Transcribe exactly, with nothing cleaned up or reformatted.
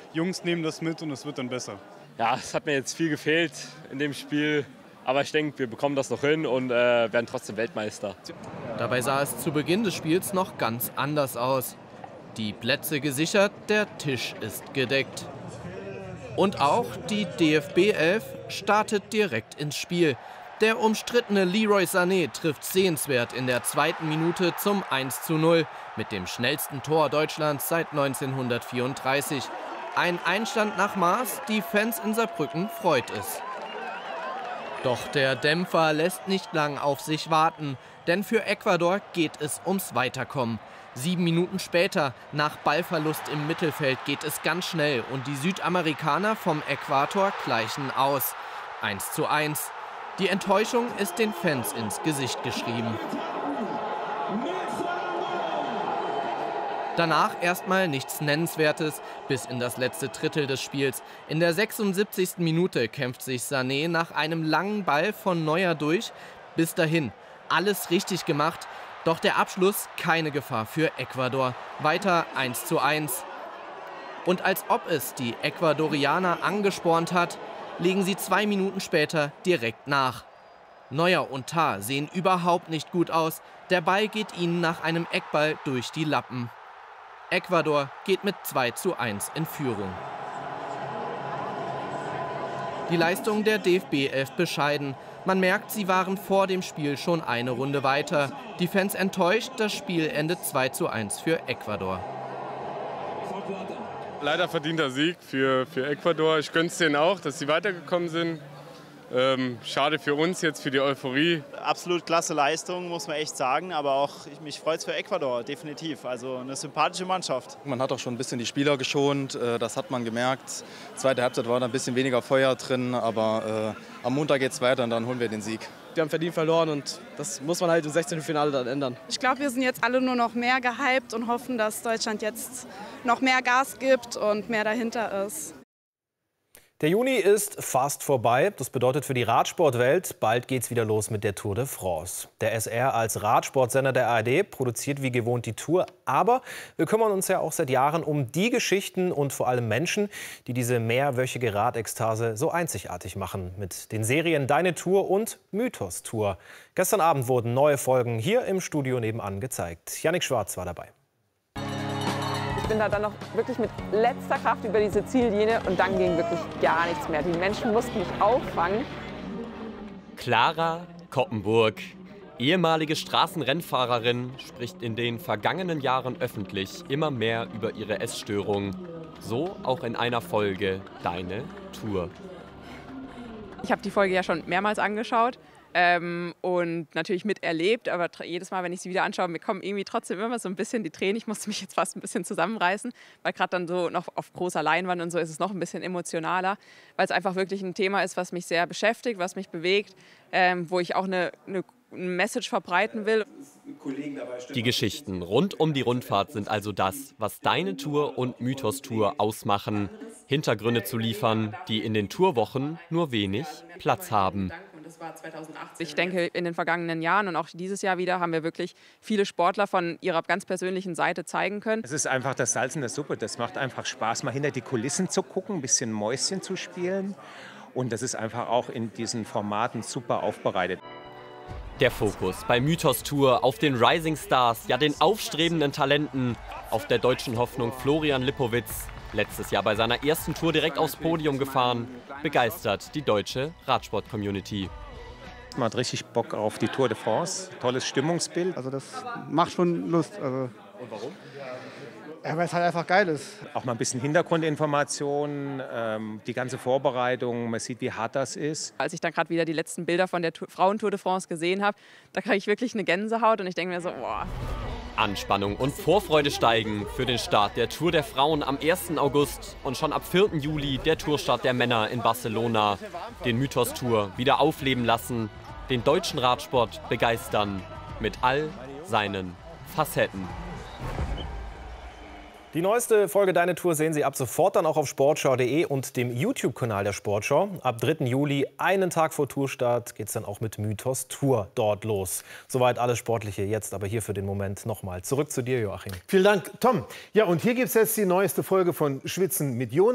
Jungs nehmen das mit und es wird dann besser. Ja, es hat mir jetzt viel gefehlt in dem Spiel. Aber ich denke, wir bekommen das noch hin und äh, werden trotzdem Weltmeister. Dabei sah es zu Beginn des Spiels noch ganz anders aus. Die Plätze gesichert, der Tisch ist gedeckt. Und auch die D F B elf startet direkt ins Spiel. Der umstrittene Leroy Sané trifft sehenswert in der zweiten Minute zum eins zu null mit dem schnellsten Tor Deutschlands seit neunzehnhundertvierunddreißig. Ein Einstand nach Maß, die Fans in Saarbrücken freut es. Doch der Dämpfer lässt nicht lang auf sich warten, denn für Ecuador geht es ums Weiterkommen. Sieben Minuten später, nach Ballverlust im Mittelfeld, geht es ganz schnell und die Südamerikaner vom Äquator gleichen aus. eins zu eins. Die Enttäuschung ist den Fans ins Gesicht geschrieben. Danach erstmal nichts Nennenswertes bis in das letzte Drittel des Spiels. In der sechsundsiebzigsten Minute kämpft sich Sané nach einem langen Ball von Neuer durch. Bis dahin alles richtig gemacht, doch der Abschluss keine Gefahr für Ecuador. Weiter eins zu eins. Und als ob es die Ecuadorianer angespornt hat, legen sie zwei Minuten später direkt nach. Neuer und Tah sehen überhaupt nicht gut aus. Der Ball geht ihnen nach einem Eckball durch die Lappen. Ecuador geht mit zwei zu eins in Führung. Die Leistung der D F B elf bescheiden. Man merkt, sie waren vor dem Spiel schon eine Runde weiter. Die Fans enttäuscht, das Spiel endet zwei zu eins für Ecuador. Leider verdienter Sieg für, für Ecuador. Ich gönne es denen auch, dass sie weitergekommen sind. Ähm, schade für uns jetzt, für die Euphorie. Absolut klasse Leistung, muss man echt sagen. Aber auch ich, mich freut es für Ecuador, definitiv. Also eine sympathische Mannschaft. Man hat auch schon ein bisschen die Spieler geschont, äh, das hat man gemerkt. Zweite Halbzeit war da ein bisschen weniger Feuer drin, aber äh, am Montag geht es weiter und dann holen wir den Sieg. Wir haben verdient verloren und das muss man halt im sechzehnten Finale dann ändern. Ich glaube, wir sind jetzt alle nur noch mehr gehypt und hoffen, dass Deutschland jetzt noch mehr Gas gibt und mehr dahinter ist. Der Juni ist fast vorbei. Das bedeutet für die Radsportwelt, bald geht's wieder los mit der Tour de France. Der S R als Radsportsender der A R D produziert wie gewohnt die Tour. Aber wir kümmern uns ja auch seit Jahren um die Geschichten und vor allem Menschen, die diese mehrwöchige Radekstase so einzigartig machen. Mit den Serien Deine Tour und Mythos Tour. Gestern Abend wurden neue Folgen hier im Studio nebenan gezeigt. Jannik Schwarz war dabei. Ich bin da dann noch wirklich mit letzter Kraft über diese Ziellinie und dann ging wirklich gar nichts mehr. Die Menschen mussten mich auffangen. Clara Koppenburg, ehemalige Straßenrennfahrerin, spricht in den vergangenen Jahren öffentlich immer mehr über ihre Essstörung. So auch in einer Folge Deine Tour. Ich habe die Folge ja schon mehrmals angeschaut. Ähm, und natürlich miterlebt, aber jedes Mal, wenn ich sie wieder anschaue, mir kommen irgendwie trotzdem immer so ein bisschen die Tränen. Ich musste mich jetzt fast ein bisschen zusammenreißen, weil gerade dann so noch auf großer Leinwand und so ist es noch ein bisschen emotionaler, weil es einfach wirklich ein Thema ist, was mich sehr beschäftigt, was mich bewegt, ähm, wo ich auch eine, eine Message verbreiten will. Die Geschichten rund um die Rundfahrt sind also das, was Deine Tour und Mythos Tour ausmachen. Hintergründe zu liefern, die in den Tourwochen nur wenig Platz haben. Ich denke, in den vergangenen Jahren und auch dieses Jahr wieder haben wir wirklich viele Sportler von ihrer ganz persönlichen Seite zeigen können. Es ist einfach das Salz in der Suppe. Das macht einfach Spaß, mal hinter die Kulissen zu gucken, ein bisschen Mäuschen zu spielen. Und das ist einfach auch in diesen Formaten super aufbereitet. Der Fokus bei Mythos Tour auf den Rising Stars, ja den aufstrebenden Talenten, auf der deutschen Hoffnung Florian Lippowitz. Letztes Jahr bei seiner ersten Tour direkt aufs Podium gefahren, begeistert die deutsche Radsport-Community. Man hat richtig Bock auf die Tour de France, tolles Stimmungsbild. Also das macht schon Lust. Also und warum? Ja, weil es halt einfach geil ist. Auch mal ein bisschen Hintergrundinformationen, ähm, die ganze Vorbereitung, man sieht, wie hart das ist. Als ich dann gerade wieder die letzten Bilder von der Frauentour de France gesehen habe, da kriege ich wirklich eine Gänsehaut und ich denke mir so, boah. Anspannung und Vorfreude steigen für den Start der Tour der Frauen am ersten August und schon ab vierten Juli der Tourstart der Männer in Barcelona. Den Mythos Tour wieder aufleben lassen, den deutschen Radsport begeistern mit all seinen Facetten. Die neueste Folge Deine Tour sehen Sie ab sofort dann auch auf sportschau punkt de und dem YouTube-Kanal der Sportschau. Ab dritten Juli, einen Tag vor Tourstart, geht es dann auch mit Mythos Tour dort los. Soweit alles Sportliche jetzt, aber hier für den Moment nochmal. Zurück zu dir, Joachim. Vielen Dank, Tom. Ja, und hier gibt es jetzt die neueste Folge von Schwitzen mit Jonas.